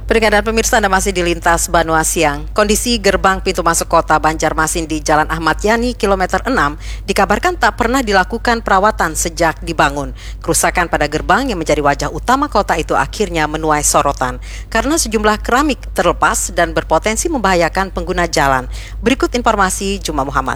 Pendengar dan pemirsa, Anda masih di Lintas Banua Siang. Kondisi gerbang pintu masuk kota Banjarmasin di Jalan Ahmad Yani, kilometer 6, dikabarkan tak pernah dilakukan perawatan sejak dibangun. Kerusakan pada gerbang yang menjadi wajah utama kota itu akhirnya menuai sorotan karena sejumlah keramik terlepas dan berpotensi membahayakan pengguna jalan. Berikut informasi Juma Muhammad.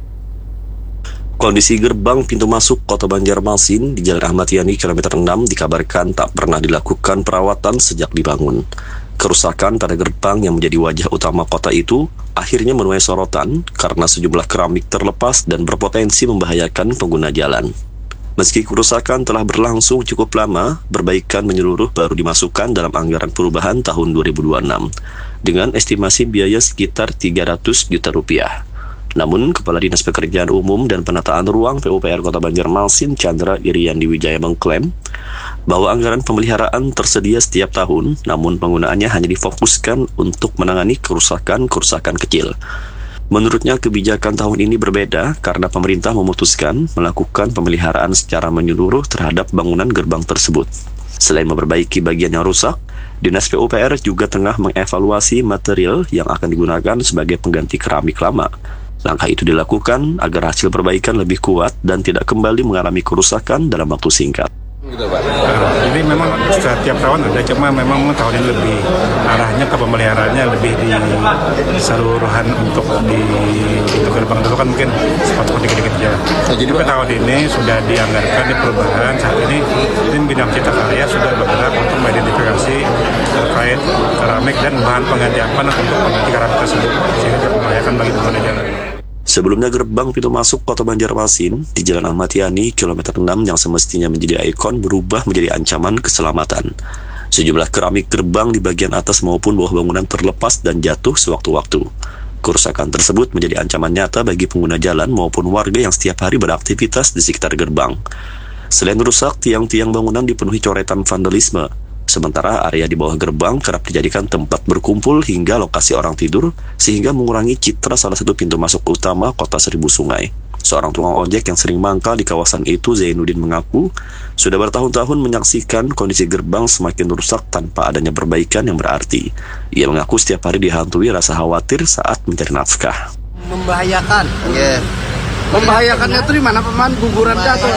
Kondisi gerbang pintu masuk kota Banjarmasin di Jalan Ahmad Yani kilometer 6 dikabarkan tak pernah dilakukan perawatan sejak dibangun. Kerusakan pada gerbang yang menjadi wajah utama kota itu akhirnya menuai sorotan karena sejumlah keramik terlepas dan berpotensi membahayakan pengguna jalan. Meski kerusakan telah berlangsung cukup lama, perbaikan menyeluruh baru dimasukkan dalam anggaran perubahan tahun 2026 dengan estimasi biaya sekitar 300 juta rupiah. Namun, Kepala Dinas Pekerjaan Umum dan Penataan Ruang PUPR Kota Banjarmasin, Chandra Iriandi Wijaya, mengklaim bahwa anggaran pemeliharaan tersedia setiap tahun, namun penggunaannya hanya difokuskan untuk menangani kerusakan-kerusakan kecil. Menurutnya, kebijakan tahun ini berbeda karena pemerintah memutuskan melakukan pemeliharaan secara menyeluruh terhadap bangunan gerbang tersebut. Selain memperbaiki bagian yang rusak, Dinas PUPR juga tengah mengevaluasi material yang akan digunakan sebagai pengganti keramik lama. Langkah itu dilakukan agar hasil perbaikan lebih kuat dan tidak kembali mengalami kerusakan dalam waktu singkat. Gitu, Pak. Jadi memang setiap tahun ada, cuma memang tahun ini lebih arahnya ke pemeliharaannya lebih di keseluruhan untuk di gerbang itu kan mungkin seperti dikit-dikit aja. Jadi tahun ini sudah dianggarkan di perubahan. Saat ini tim bidang cipta karya sudah bergerak untuk mengidentifikasi terkait keramik dan bahan pengganti apa untuk pengganti keramik tersebut sehingga tidak membahayakan bagi pengguna jalan. Sebelumnya gerbang pintu masuk kota Banjarmasin di Jalan Ahmad Yani kilometer 6 yang semestinya menjadi ikon berubah menjadi ancaman keselamatan. Sejumlah keramik gerbang di bagian atas maupun bawah bangunan terlepas dan jatuh sewaktu-waktu. Kerusakan tersebut menjadi ancaman nyata bagi pengguna jalan maupun warga yang setiap hari beraktivitas di sekitar gerbang. Selain rusak, tiang-tiang bangunan dipenuhi coretan vandalisme. Sementara area di bawah gerbang kerap dijadikan tempat berkumpul hingga lokasi orang tidur, sehingga mengurangi citra salah satu pintu masuk utama kota Seribu Sungai. Seorang tukang ojek yang sering mangkal di kawasan itu, Zainuddin, mengaku sudah bertahun-tahun menyaksikan kondisi gerbang semakin rusak tanpa adanya perbaikan yang berarti. Ia mengaku setiap hari dihantui rasa khawatir saat mencari nafkah. Membahayakan. Yeah. Membahayakannya itu di mana, Paman? Guguran jatuh.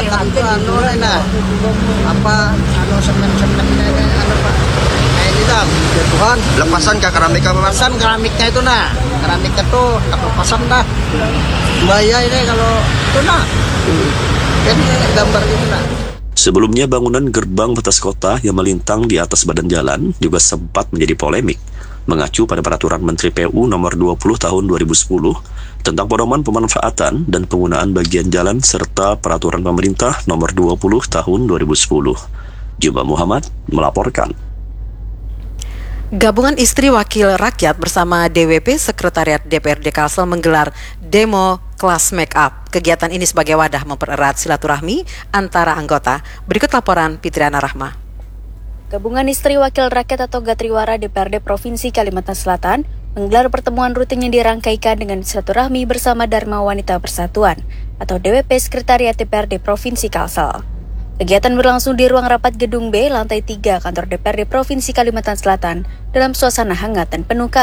Semen-semennya Pak. Kayak ini dah. Jatuhan. Lepasan ke keramik apa, Mas? Lepasan keramiknya itu nah. Keramiknya tuh tak lepasan dah. Bahaya ini kalau itu nah. Ini gambar itu nah. Sebelumnya bangunan gerbang batas kota yang melintang di atas badan jalan juga sempat menjadi polemik. Mengacu pada Peraturan Menteri PU Nomor 20 Tahun 2010 tentang pedoman pemanfaatan dan penggunaan bagian jalan serta Peraturan Pemerintah Nomor 20 Tahun 2010. Juma Muhammad melaporkan. Gabungan Istri Wakil Rakyat bersama DWP Sekretariat DPRD Kalsel menggelar demo kelas make up. Kegiatan ini sebagai wadah mempererat silaturahmi antara anggota. Berikut laporan Fitriana Rahma. Gabungan Istri Wakil Rakyat atau Gatriwara DPRD Provinsi Kalimantan Selatan menggelar pertemuan rutin yang dirangkaikan dengan silaturahmi bersama Dharma Wanita Persatuan atau DWP Sekretariat DPRD Provinsi Kalsel. Kegiatan berlangsung di ruang rapat Gedung B, lantai 3 kantor DPRD Provinsi Kalimantan Selatan dalam suasana hangat dan penuh